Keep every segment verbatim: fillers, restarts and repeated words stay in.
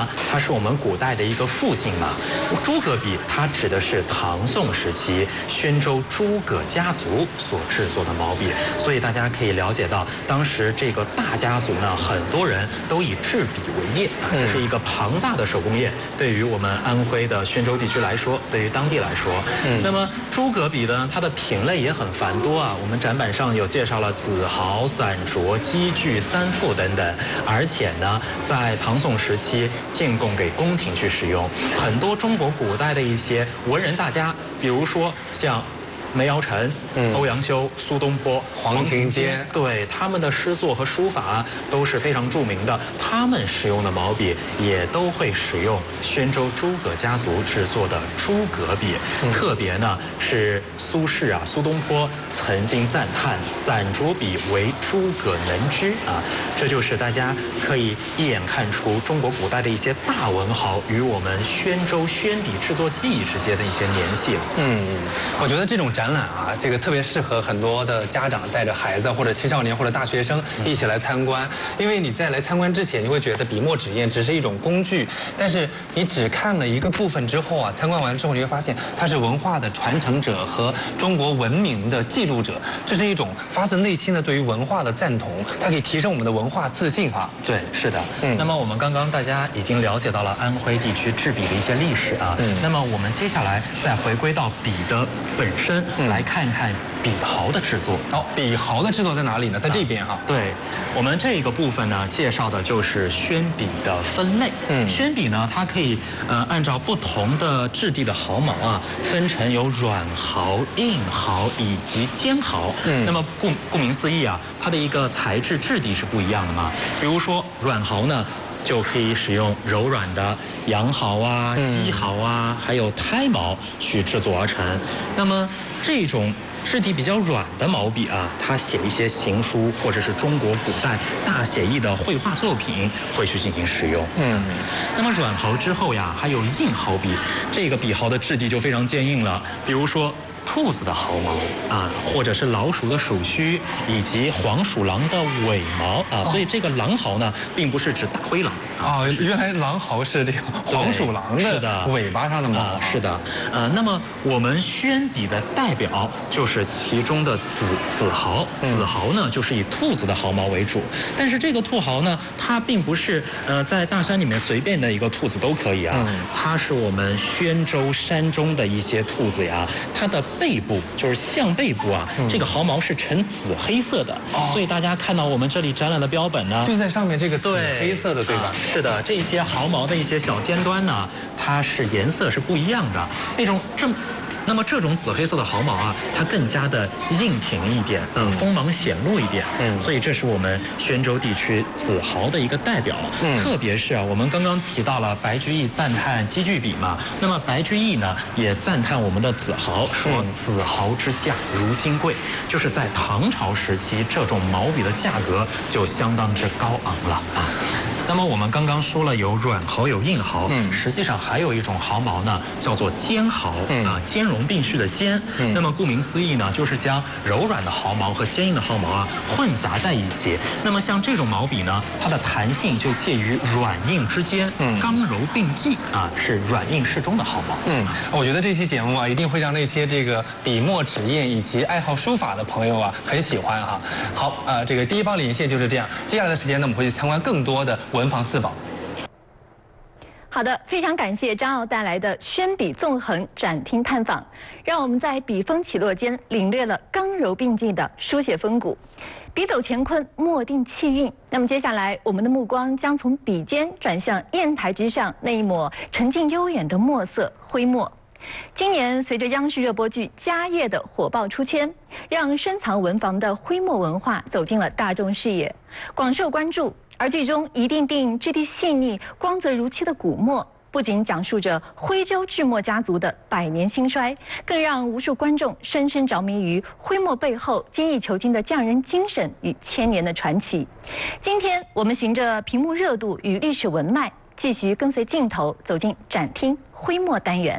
呢，它是我们古代的一个复姓嘛。诸葛笔它指的是唐宋时期宣州诸葛家族所制作的毛笔，所以大家可以了解到，当时这个大家族呢，很多人都以制笔为业啊，这是一个庞大的手工业。对于我们安徽的宣州地区来说，对于当地来说，嗯，那么诸葛笔呢，它的品类也很繁多啊。我们展板上有介绍了子豪、散琢、积聚、三复等等，而且呢，在唐宋时期进贡给宫廷去使用。很多中国古代的一些文人大家，比如说像梅尧臣、嗯、欧阳修、苏东坡、 黄庭坚， 对他们的诗作和书法都是非常著名的。他们使用的毛笔也都会使用宣州诸葛家族制作的诸葛笔。嗯、特别呢是苏轼啊、苏东坡曾经赞叹散琢笔为诸葛能之啊，这就是大家可以一眼看出中国古代的一些大文豪与我们宣州宣笔制作技艺之间的一些联系。 嗯，我觉得这种展。展览啊，这个特别适合很多的家长带着孩子或者青少年或者大学生一起来参观，因为你在来参观之前，你会觉得笔墨纸砚只是一种工具，但是你只看了一个部分之后啊，参观完之后你会发现它是文化的传承者和中国文明的记录者，这是一种发自内心的对于文化的赞同，它可以提升我们的文化自信哈。 对，是的。嗯，那么我们刚刚大家已经了解到了安徽地区制笔的一些历史啊，嗯，那么我们接下来再回归到笔的本身。嗯、来看看笔毫的制作。 哦，笔毫的制作在哪里呢？在这边哈、啊。 对，我们这个部分呢，介绍的就是宣笔的分类。嗯，宣笔呢，它可以呃按照不同的质地的毫毛啊，分成有软毫、硬毫以及尖毫。嗯，那么顾顾名思义啊，它的一个材质质地是不一样的嘛。比如说软毫呢，就可以使用柔软的羊毫啊、鸡毫啊，还有胎毛去制作而成。那么这种质地比较软的毛笔啊，它写一些行书或者是中国古代大写意的绘画作品会去进行使用。嗯，那么软毫之后呀，还有硬毫笔，这个笔毫的质地就非常坚硬了。比如说兔子的毫毛啊，或者是老鼠的鼠须，以及黄鼠狼的尾毛啊，所以这个狼毫呢，并不是指大灰狼啊，原来狼毫是这个黄鼠狼的尾巴上的毛啊， 是的，呃，那么我们宣笔的代表就是其中的子子毫，子毫呢就是以兔子的毫毛为主，但是这个兔毫呢，它并不是呃在大山里面随便的一个兔子都可以啊，它是我们宣州山中的一些兔子呀，它的背部就是象背部啊，嗯、这个毫毛是呈紫黑色的，哦、所以大家看到我们这里展览的标本呢， 就在上面这个紫黑色的，对吧？ 啊、是的，这些毫毛的一些小尖端呢，它是颜色是不一样的，那种正。那么这种紫黑色的毫毛啊，它更加的硬挺一点，嗯，锋芒显露一点，嗯，所以这是我们宣州地区子毫的一个代表。嗯，特别是啊，我们刚刚提到了白居易赞叹积聚笔嘛，那么白居易呢也赞叹我们的子毫，说子毫之价如金贵，就是在唐朝时期，这种毛笔的价格就相当之高昂了啊。那么我们刚刚说了有软毫有硬毫，嗯，实际上还有一种毫毛呢，叫做尖毫，嗯啊，兼容并蓄的兼。嗯，那么顾名思义呢，就是将柔软的毫毛和坚硬的毫毛啊混杂在一起。那么像这种毛笔呢，它的弹性就介于软硬之间，嗯，刚柔并济啊，是软硬适中的毫毛。 嗯，我觉得这期节目啊，一定会让那些这个笔墨纸砚以及爱好书法的朋友啊很喜欢哈。好啊、呃，这个第一包连线就是这样。接下来的时间呢，我们会去参观更多的文房四宝。 好的，非常感谢张奥带来的宣笔纵横展厅探访，让我们在笔锋起落间领略了刚柔并济的书写风骨。笔走乾坤，墨定气韵。那么接下来，我们的目光将从笔尖转向砚台之上那一抹沉静悠远的墨色徽墨。今年随着央视热播剧《家业》的火爆出圈，让深藏文房的徽墨文化走进了大众视野，广受关注。而剧中一锭锭质地细腻、光泽如漆的古墨，不仅讲述着徽州制墨家族的百年兴衰，更让无数观众深深着迷于徽墨背后精益求精的匠人精神与千年的传奇。今天，我们循着屏幕热度与历史文脉，继续跟随镜头走进展厅徽墨单元。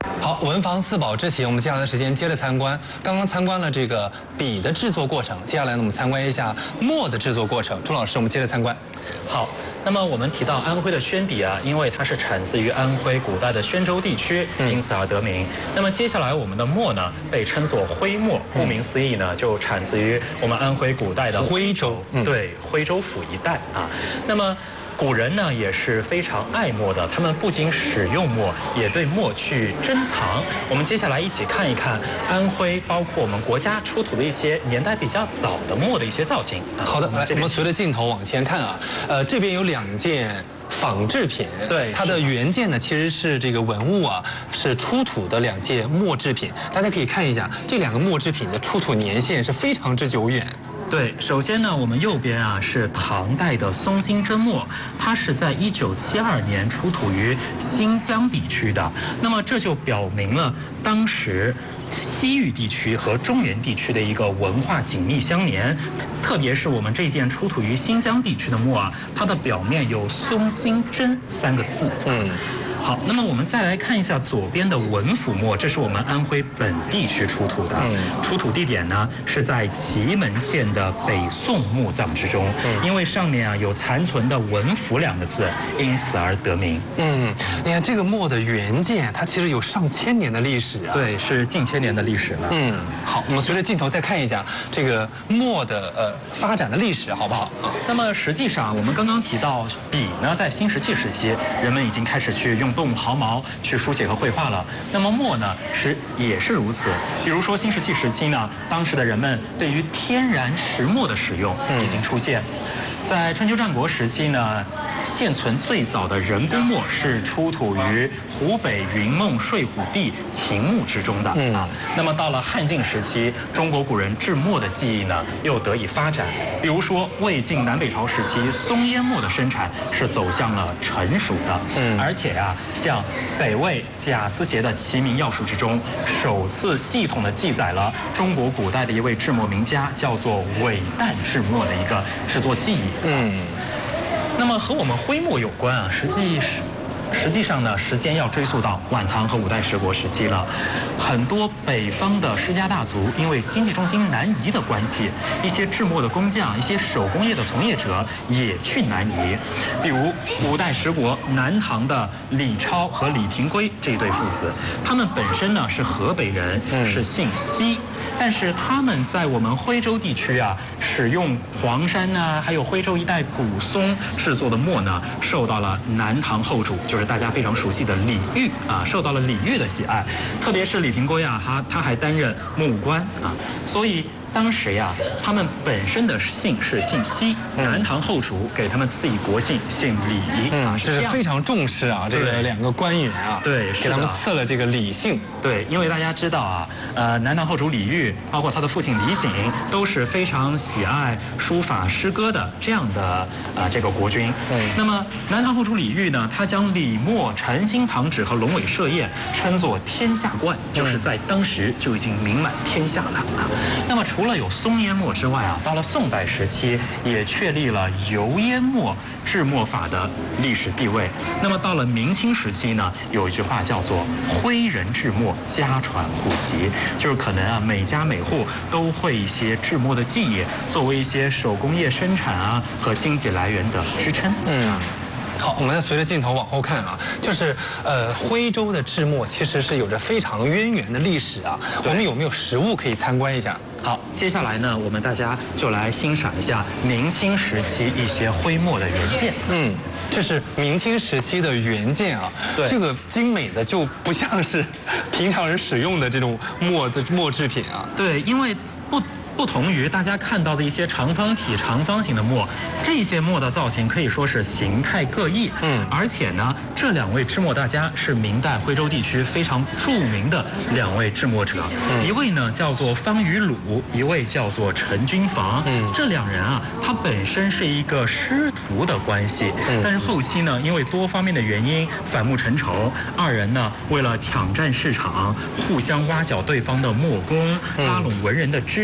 好，文房四宝之前，我们接下来的时间接着参观。刚刚参观了这个笔的制作过程，接下来呢，我们参观一下墨的制作过程。朱老师，我们接着参观。 好，那么我们提到安徽的宣笔啊，因为它是产自于安徽古代的宣州地区，因此而得名。那么接下来我们的墨呢，被称作徽墨，顾名思义呢，就产自于我们安徽古代的徽州， 对，徽州府一带啊。那么。古人呢也是非常爱墨的，他们不仅使用墨，也对墨去珍藏。我们接下来一起看一看安徽，包括我们国家出土的一些年代比较早的墨的一些造型。 好的，来，我们随着镜头往前看啊，呃，这边有两件仿制品， 对， 它的原件呢其实是这个文物啊，是出土的两件墨制品。大家可以看一下，这两个墨制品的出土年限是非常之久远。 对，首先呢，我们右边啊是唐代的松兴真墨，它是在一九七二年出土于新疆地区的。那么这就表明了当时西域地区和中原地区的一个文化紧密相连。特别是我们这件出土于新疆地区的墨啊，它的表面有松兴真三个字。嗯。好，那么我们再来看一下左边的文府墨，这是我们安徽本地区出土的，嗯、出土地点呢是在祁门县的北宋墓葬之中，嗯、因为上面啊有残存的文府两个字，因此而得名。 嗯，你看这个墨的原件，它其实有上千年的历史啊。 对，是近千年的历史了。 嗯，好，我们随着镜头再看一下这个墨的呃发展的历史，好不好？啊， 那么实际上我们刚刚提到笔呢，在新石器时期，人们已经开始去用动物毫毛去书写和绘画了。那么墨呢，是也是如此。比如说新石器时期呢，当时的人们对于天然石墨的使用已经出现。在春秋战国时期呢，现存最早的人工墨是出土于湖北云梦睡虎地秦墓之中的啊。那么到了汉晋时期，中国古人制墨的技艺呢又得以发展。比如说魏晋南北朝时期，松烟墨的生产是走向了成熟的。嗯，而且啊，像北魏贾思勰的《齐民要术》之中，首次系统的记载了中国古代的一位制墨名家叫做韦诞制墨的一个制作技艺。嗯，那么和我们徽墨有关啊，实际是。实际上呢，时间要追溯到晚唐和五代十国时期了。很多北方的世家大族因为经济中心南移的关系，一些制墨的工匠、一些手工业的从业者也去南移。比如五代十国南唐的李超和李廷圭这一对父子，他们本身呢是河北人，是姓西。但是他们在我们徽州地区啊，使用黄山呐、啊，还有徽州一带古松制作的墨呢，受到了南唐后主，就是大家非常熟悉的李煜啊，受到了李煜的喜爱。特别是李廷圭啊，他他还担任木官啊，所以。当时呀，他们本身的姓是姓西，南唐后主给他们赐以国姓，姓李啊， 这是非常重视啊，这个两个官员啊， 对， 给他们赐了这个李姓。 对，因为大家知道啊，呃，南唐后主李煜，包括他的父亲李璟，都是非常喜爱书法诗歌的这样的啊这个国君。嗯，那么南唐后主李煜呢，他将李墨、陈兴堂纸和龙尾设宴称作天下冠，就是在当时就已经名满天下了啊。那么除了有松烟墨之外啊，到了宋代时期也确立了油烟墨制墨法的历史地位。那么到了明清时期呢，有一句话叫做“徽人制墨，家传户习”，就是可能啊每家每户都会一些制墨的技艺，作为一些手工业生产啊和经济来源的支撑。嗯。 好，我们再随着镜头往后看啊，就是呃，徽州的制墨其实是有着非常渊源的历史啊。我们有没有实物可以参观一下？ 好，接下来呢，我们大家就来欣赏一下明清时期一些徽墨的原件。 嗯，这是明清时期的原件啊。对，这个精美的就不像是平常人使用的这种墨的墨制品啊。 对，因为不。不同于大家看到的一些长方体、长方形的墨，这些墨的造型可以说是形态各异。嗯，而且呢，这两位制墨大家是明代徽州地区非常著名的两位制墨者。嗯，一位呢叫做方于鲁，一位叫做陈君房。嗯，这两人啊，他本身是一个师徒的关系。嗯，但是后期呢，因为多方面的原因反目成仇，二人呢为了抢占市场，互相挖角对方的墨工，拉拢文人的支持。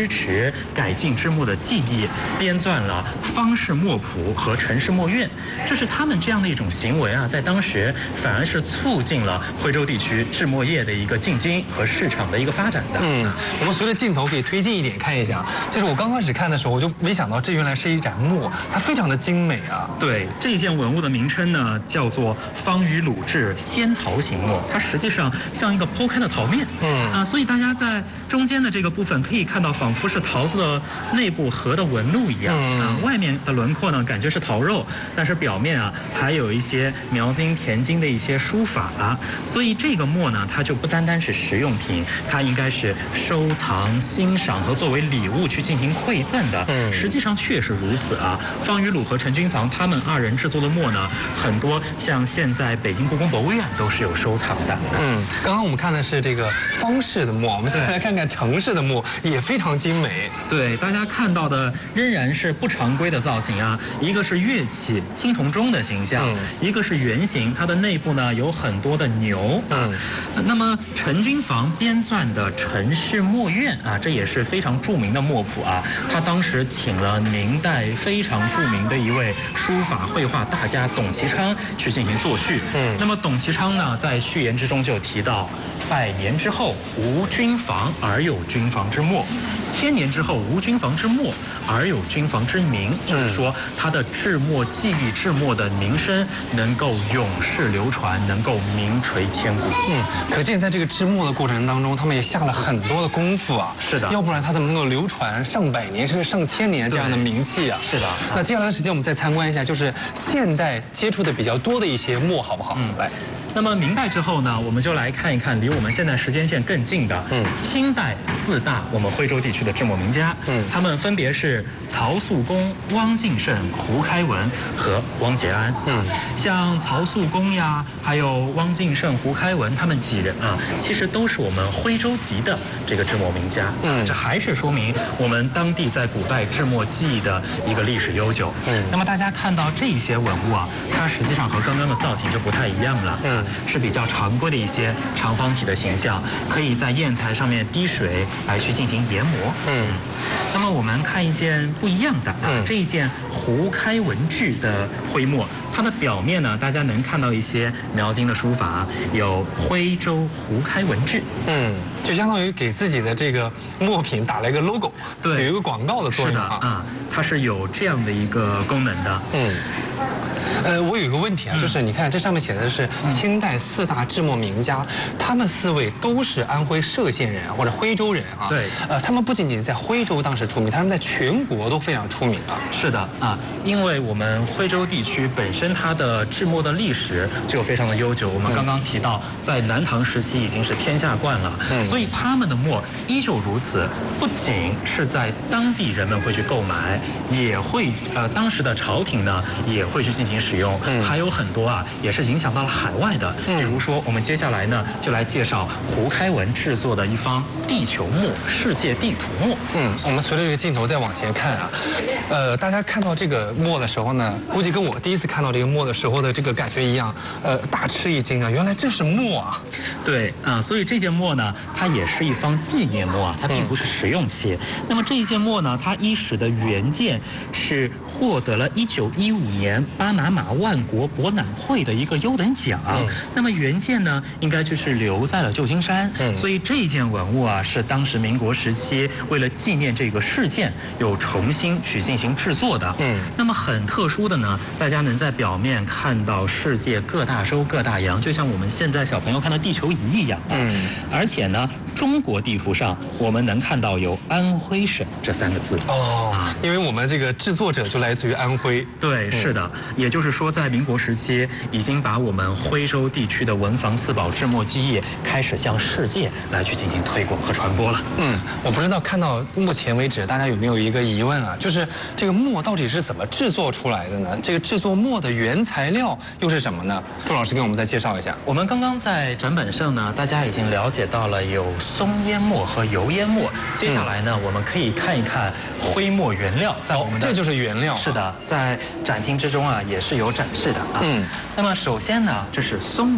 时改进制墨的技艺，编撰了方式墨谱和陈氏墨院。就是他们这样的一种行为啊，在当时反而是促进了徽州地区制墨业的一个进京和市场的一个发展的。 嗯，我们随着镜头可以推进一点看一下，就是我刚开始看的时候，我就没想到这原来是一盏墨，它非常的精美啊。 对，这件文物的名称呢叫做方于鲁制仙桃形墨，它实际上像一个剖开的桃面。嗯啊，所以大家在中间的这个部分可以看到，仿佛是桃子的内部合的纹路一样。嗯啊，外面的轮廓呢感觉是桃肉，但是表面啊还有一些描金填金的一些书法啊，所以这个墨呢，它就不单单是实用品，它应该是收藏、欣赏和作为礼物去进行馈赠的。嗯，实际上确实如此啊。方于鲁和陈君房他们二人制作的墨呢，很多像现在北京故宫博物院都是有收藏的。 嗯，刚刚我们看的是这个方式的墨，我们现在来看看程式的墨，也非常精美。 对，大家看到的仍然是不常规的造型啊，一个是乐器青铜钟的形象，嗯、一个是圆形，它的内部呢有很多的牛。嗯，那么陈君房编撰的陈氏墨院啊，这也是非常著名的墨谱啊。他当时请了明代非常著名的一位书法绘画大家董其昌去进行作序。嗯，那么董其昌呢，在序言之中就提到，百年之后无君房而有君房之墨，千年之后无君房之墨而有君房之名。嗯、就是说，他的制墨技艺、制墨的名声能够永世流传，能够名垂千古。 嗯，可见在这个制墨的过程当中，他们也下了很多的功夫啊。 是的， 要不然他怎么能够流传上百年甚至上千年这样的名气啊？ 是的。 那接下来的时间我们再参观一下，就是现代接触的比较多的一些墨，好不好？嗯，来。 那么明代之后呢，我们就来看一看离我们现在时间线更近的，嗯，清代四大我们徽州地区的制墨名家，嗯，他们分别是曹素公、汪敬慎、胡开文和汪节安。嗯，像曹素公呀，还有汪敬慎、胡开文，他们几人啊，其实都是我们徽州籍的这个制墨名家。嗯，这还是说明我们当地在古代制墨技艺的一个历史悠久。嗯，那么大家看到这些文物啊，它实际上和刚刚的造型就不太一样了。嗯。是比较常规的一些长方体的形象，可以在砚台上面滴水来去进行研磨。嗯，那么我们看一件不一样的，嗯，这一件胡开文制的徽墨，它的表面呢，大家能看到一些描金的书法，有徽州胡开文制。嗯， 就相当于给自己的这个墨品打了一个 logo， 对，有一个广告的作用啊。 啊、嗯，它是有这样的一个功能的。嗯。 呃，我有一个问题啊，就是你看这上面写的是清代四大制墨名家，他们四位都是安徽歙县人或者徽州人啊。 对。 呃，他们不仅仅在徽州当时出名，他们在全国都非常出名啊。 是的啊，因为我们徽州地区本身它的制墨的历史就非常的悠久，我们刚刚提到在南唐时期已经是天下冠了，嗯，所以他们的墨依旧如此，不仅是在当地人们会去购买，也会呃当时的朝廷呢也会去进行使用，嗯，还有很多啊也是影响到了海外的，嗯，比如说我们接下来呢就来介绍胡开文制作的一方地球墨世界地图墨。 嗯，我们随着这个镜头再往前看啊，呃，大家看到这个墨的时候呢，估计跟我第一次看到这个墨的时候的这个感觉一样，呃，大吃一惊啊，原来这是墨啊。 对啊，所以这件墨呢，它也是一方纪念墨啊，它并不是实用器。嗯、那么这一件墨呢，它伊始的原件是获得了一九一五年巴拿马万国博览会的一个优等奖。嗯、那么原件呢，应该就是留在了旧金山。嗯、所以这一件文物啊，是当时民国时期为了纪念这个事件，又重新去进行制作的。嗯，那么很特殊的呢，大家能在表面看到世界各大洲各大洋，就像我们现在小朋友看到地球仪一样。嗯，而且呢，中国地图上我们能看到有安徽省这三个字。 哦，啊、因为我们这个制作者就来自于安徽。 对，是的，嗯、也就是说，在民国时期已经把我们徽州地区的文房四宝制墨技艺开始向世界来去进行推广和传播了。 嗯，我不知道看到目前为止，大家有没有一个疑问啊？就是这个墨到底是怎么制作出来的呢？这个制作墨的原材料又是什么呢？杜老师给我们再介绍一下。 我们刚刚在展本上呢，大家已经了解到了有松烟墨和油烟墨。接下来呢，嗯、我们可以看一看徽墨原料，在我们的、 哦、这就是原料。 是的，在展厅之中啊，也是有展示的啊。嗯。那么首先呢，这是松烟。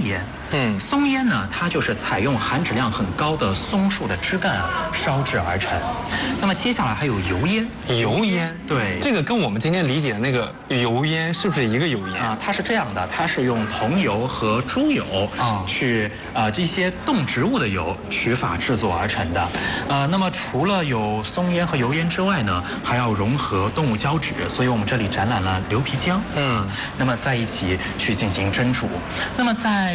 嗯，松烟呢，它就是采用含脂量很高的松树的枝干啊烧制而成。那么接下来还有油烟。 油烟， 对， 这个跟我们今天理解的那个油烟是不是一个油烟啊？它是这样的，它是用桐油和猪油啊去啊这些动植物的油取法制作而成的。呃，那么除了有松烟和油烟之外呢，还要融合动物胶质，所以我们这里展览了牛皮浆，嗯，那么在一起去进行蒸煮。那么在